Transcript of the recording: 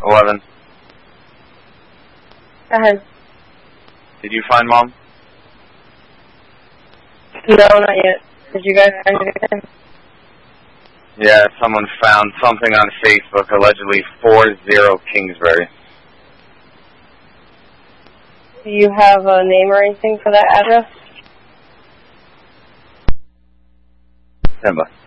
11. Go ahead. Did you find Mom? No, not yet. Did you guys find anything? Yeah, someone found something on Facebook, allegedly 40 Kingsbury. Do you have a name or anything for that address? Simba.